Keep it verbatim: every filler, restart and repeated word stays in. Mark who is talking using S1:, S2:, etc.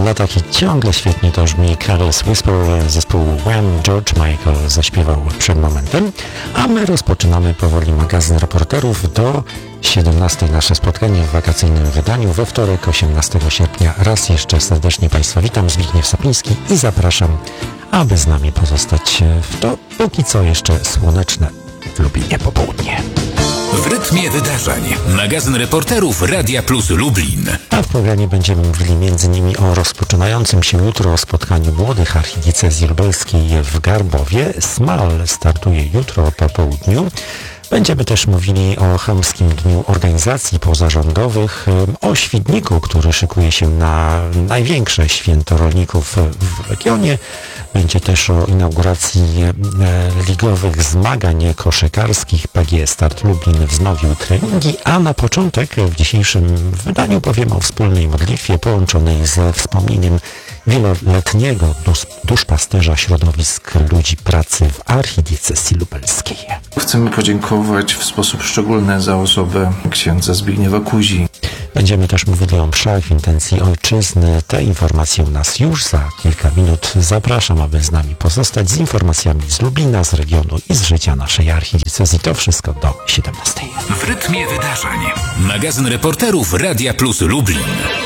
S1: latach i ciągle świetnie to brzmi. Careless Whisper zespołu Wham, George Michael zaśpiewał przed momentem, a my rozpoczynamy powoli magazyn reporterów. Do siedemnastej nasze spotkanie w wakacyjnym wydaniu we wtorek, osiemnastego sierpnia. Raz jeszcze serdecznie Państwa witam, Zbigniew Sapiński i zapraszam, aby z nami pozostać w to póki co jeszcze słoneczne w Lublinie popołudnie.
S2: W rytmie wydarzeń. Magazyn reporterów Radia Plus Lublin.
S1: A w programie będziemy mówili m.in. o rozpoczynającym się jutro spotkaniu młodych archidiecezji lubelskiej w Garbowie. Smal startuje jutro po południu. Będziemy też mówili o Chełmskim Dniu Organizacji Pozarządowych, o Świdniku, który szykuje się na największe święto rolników w regionie. Będzie też o inauguracji ligowych zmagań koszykarskich. P G Start Lublin wznowił treningi, a na początek w dzisiejszym wydaniu powiemy o wspólnej modlitwie połączonej ze wspomnieniem wieloletniego dusz, duszpasterza środowisk ludzi pracy w archidiecezji lubelskiej.
S3: Chcemy podziękować w sposób szczególny za osobę księdza Zbigniewa Kuzi.
S1: Będziemy też mówili o mszach w intencji ojczyzny. Te informacje u nas już za kilka minut. Zapraszam, aby z nami pozostać z informacjami z Lublina, z regionu i z życia naszej archidiecezji. To wszystko do siedemnastej.
S2: W rytmie wydarzeń. Magazyn reporterów Radia Plus Lublin.